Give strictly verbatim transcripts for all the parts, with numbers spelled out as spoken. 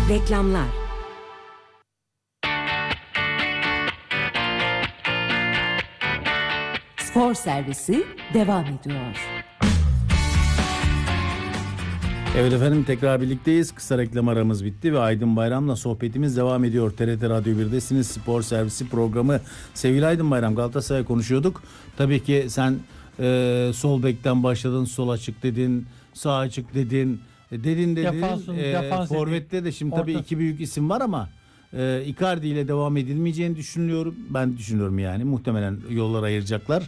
Reklamlar. Spor servisi devam ediyor. Evet efendim, tekrar birlikteyiz. Kısa reklam aramız bitti ve Aydın Bayram'la sohbetimiz devam ediyor. T R T Radyo birdesiniz, spor servisi programı. Sevgili Aydın Bayram, Galatasaray konuşuyorduk. Tabii ki sen e, sol bekten başladın, sol açık dedin, sağ açık dedin, e, dedin dedin. Defansın, E, defans Forvet'te de şimdi Orta. tabii iki büyük isim var ama e, Icardi ile devam edilmeyeceğini düşünüyorum. Ben düşünüyorum yani. Muhtemelen yollar ayıracaklar.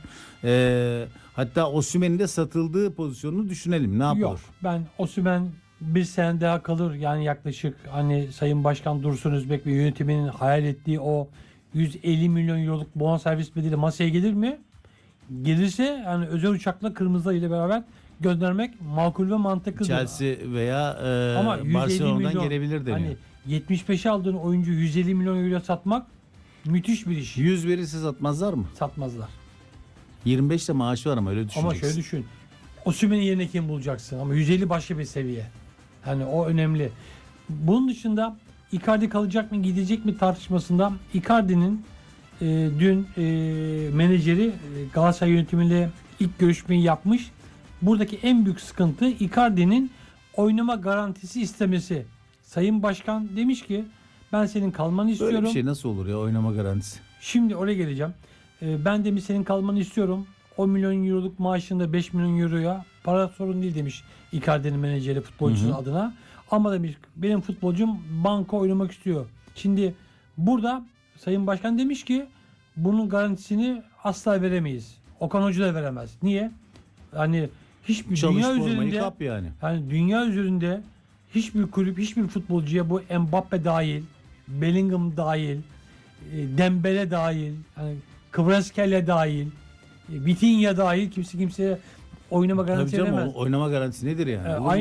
E, hatta Osimhen'in de satıldığı pozisyonunu düşünelim. Ne yapılır? Yok, ben Osimhen bir sene daha kalır. Yani yaklaşık hani Sayın Başkan Dursun Özbek ve yönetiminin hayal ettiği o yüz elli milyon euroluk bonservis bedeli masaya gelir mi? Gelirse yani özel uçakla Kırmızı ile beraber göndermek makul ve mantıklıdır. Chelsea veya e, Ama yüz elli Barcelona'dan milyon, gelebilir deniyor. Hani yetmiş beşe aldığın oyuncu yüz elli milyon euro satmak müthiş bir iş. yüz verirse satmazlar mı? Satmazlar. yirmi beş de maaşı var ama öyle düşüneceksin. Ama şöyle düşün. Osimhen'in yerine kim bulacaksın? Ama yüz elli başka bir seviye. Hani o önemli. Bunun dışında Icardi kalacak mı gidecek mi tartışmasında Icardi'nin e, dün e, menajeri e, Galatasaray yönetimiyle ilk görüşmeyi yapmış. Buradaki en büyük sıkıntı Icardi'nin oynama garantisi istemesi. Sayın Başkan demiş ki ben senin kalmanı istiyorum. Böyle bir şey nasıl olur ya, oynama garantisi? Şimdi oraya geleceğim. E, ben demiş senin kalmanı istiyorum. on milyon euroluk maaşında beş milyon euroya para sorun değil demiş Icardi'nin menajeri futbolcusunun Hı hı. adına. Ama demiş benim futbolcum banka oynamak istiyor. Şimdi burada Sayın Başkan demiş ki bunun garantisini asla veremeyiz. Okan Hoca da veremez. Niye? Yani hiçbir Çalış dünya formayı üzerinde kap yani. yani dünya üzerinde hiçbir kulüp, hiçbir futbolcuya bu Mbappe dahil, Bellingham dahil, e, Dembele dahil, yani Kvaratskhelia dahil, e, Vitinha dahil kimse kimseye oynama Tabii garantisi canım, veremez. o oynama garantisi nedir yani? E, Olur mu?